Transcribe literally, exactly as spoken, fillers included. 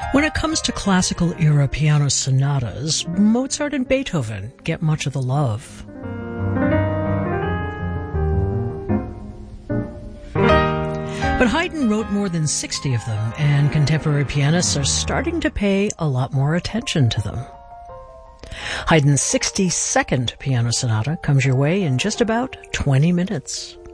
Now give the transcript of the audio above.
When it comes to classical era piano sonatas, Mozart and Beethoven get much of the love. But Haydn wrote more than sixty of them, and contemporary pianists are starting to pay a lot more attention to them. Haydn's sixty-second piano sonata comes your way in just about twenty minutes.